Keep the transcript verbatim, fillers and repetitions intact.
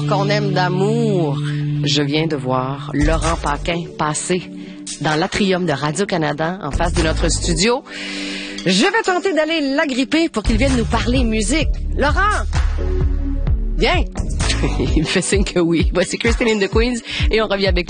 qu'on aime d'amour. Je viens de voir Laurent Paquin passer dans l'atrium de Radio-Canada en face de notre studio. Je vais tenter d'aller l'agripper pour qu'il vienne nous parler musique. Laurent! Viens! Il me fait signe que oui. Voici Christine in the Queens et on revient avec